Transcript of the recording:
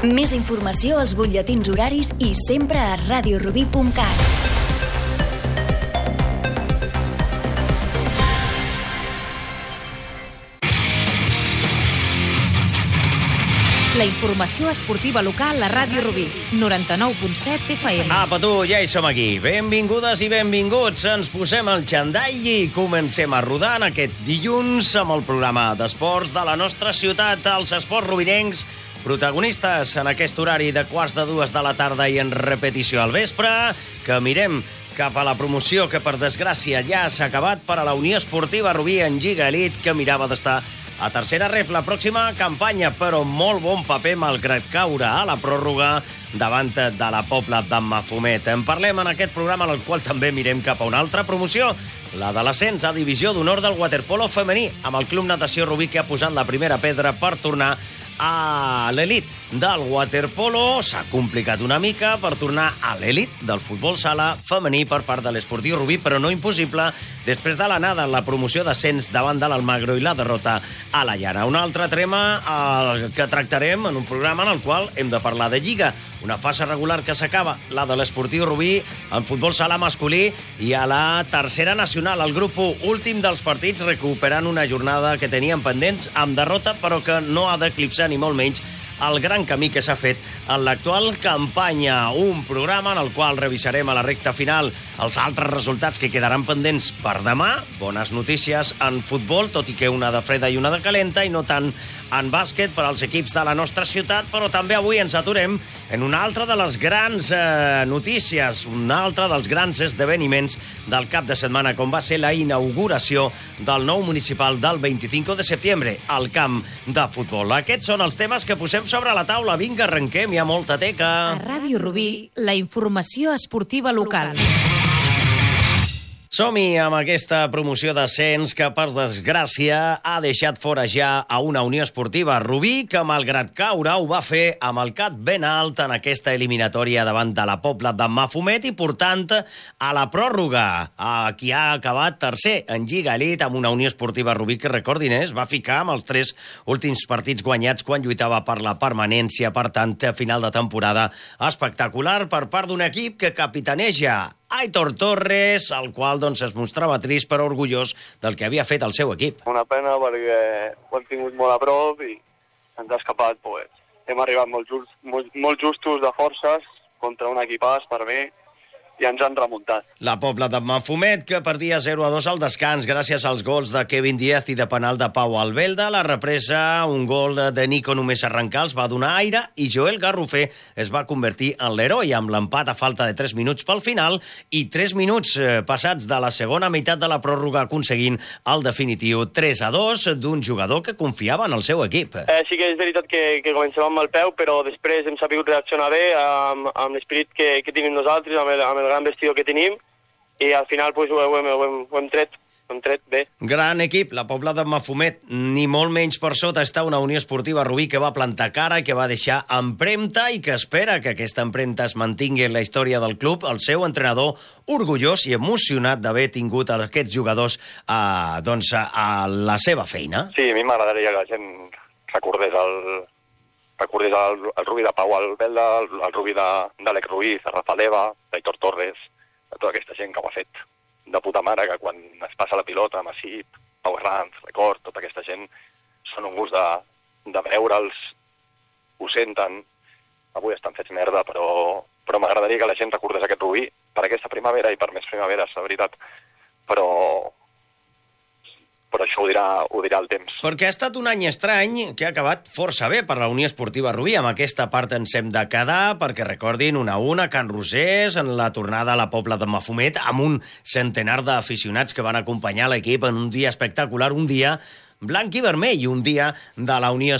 Més informació als butlletins horaris i sempre a radiorubí.cat. La informació esportiva local a Ràdio Rubí, 99.7 FM. Apa tu, ja hi som aquí. Benvingudes i benvinguts. Ens posem el xandall i comencem a rodar en aquest dilluns amb el programa d'esports de la nostra ciutat, els esports rubinencs, protagonistes en aquest horari de 1:45 de la tarda i en repetició al vespre, que mirem cap a la promoció que, per desgràcia, ja s'ha acabat per a la Unió Esportiva Rubí en Lliga Elite, que mirava d'estar a tercera ref la pròxima campanya, però molt bon paper malgrat caure a la pròrroga davant de la Pobla de Mafumet. En parlem en aquest programa, en el qual també mirem cap a una altra promoció, la de l'ascens a Divisió d'Honor del waterpolo femení, amb el Club Natació Rubí, que ha posat la primera pedra per tornar a l'elit del waterpolo. S'ha complicat una mica per tornar a l'elit del futbol sala femení per part de l'Esportiu Rubí, però no impossible després de l'anada en la promoció d'ascens davant de l'Almagro i la derrota a la Llana. Un altre tema que tractarem en un programa en el qual hem de parlar de Lliga, una fase regular que s'acaba, la de l'Esportiu Rubí en futbol sala masculí, i a la tercera nacional, el grup 1, últim dels partits, recuperant una jornada que tenien pendents amb derrota, però que no ha d'eclipsar ni molt menys el gran camí que s'ha fet en l'actual campanya. Un programa en el qual revisarem a la recta final els altres resultats que quedaran pendents per demà. Bones notícies en futbol, tot i que una de freda i una de calenta, i no tant en bàsquet per als equips de la nostra ciutat, però també avui ens aturem en una altra de les grans notícies, un altre dels grans esdeveniments del cap de setmana, com va ser la inauguració del nou municipal del 25 de setembre, al camp de futbol. Aquests són els temes que posem sobre la taula. Vinga, arrenquem, hi ha molta teca. A Ràdio Rubí, la informació esportiva local. Som-hi amb aquesta promoció d'ascens que, per desgràcia, ha deixat fora ja a una Unió Esportiva Rubí, que, malgrat caure, ho va fer amb el cap ben alt en aquesta eliminatòria davant de la Pobla de Mafumet i, portant, a la pròrroga, qui ha acabat tercer en Lliga Elite amb una Unió Esportiva Rubí que, recordin, es va ficar amb els 3 últims partits guanyats quan lluitava per la permanència. Per tant, final de temporada espectacular per part d'un equip que capitaneja Aitor Torres, el qual es mostrava trist però orgullós del que havia fet el seu equip. Una pena perquè ho hem tingut molt a prop i ens ha escapat. Hem arribat molt justos de forces contra un equipàs per mi i ens han remuntat. La Pobla de Mafumet, que perdia 0-2 al descans gràcies als gols de Kevin Díaz i de penal de Pau Albelda. La represa, un gol de Nico només arrencar, els va donar aire i Joel Garrofer es va convertir en l'heroi amb l'empat a falta de 3 minuts pel final i 3 minuts passats de la segona meitat de la pròrroga, aconseguint el definitiu 3-2 d'un jugador que confiava en el seu equip. Sí que és veritat que comencem amb el peu, però després hem sabut reaccionar bé amb l'esperit que tenim nosaltres, amb el gran vestidor que tenim, i al final ho hem tret bé. Gran equip, la Pobla de Mafumet. Ni molt menys per sota està una Unió Esportiva Rubí que va plantar cara i que va deixar empremta i que espera que aquesta empremta es mantingui en la història del club. El seu entrenador, orgullós i emocionat d'haver tingut aquests jugadors a la seva feina. Sí, a mi m'agradaria que la gent recordés el Rubí de Pau Albelda, el Rubí d'Àlex Ruiz, de Rafa Leva, d'Aitor Torres, de tota aquesta gent que ho ha fet de puta mare, que quan es passa la pilota, Massip, Pau Herranz, Record, tota aquesta gent, són un gust de veure'ls, ho senten, avui estan fets merda, però m'agradaria que la gent recordés aquest Rubí per aquesta primavera i per més primaveres, la veritat, però això ho dirà el temps. Perquè ha estat un any estrany que ha acabat força bé per la Unió Esportiva Rubí. Amb aquesta part ens hem de quedar, perquè recordin 1-1 a Can Rosés, en la tornada a la Pobla de Mafumet, amb un centenar d'aficionats que van acompanyar l'equip en un dia espectacular, un dia blanc i vermell, un dia de la Unió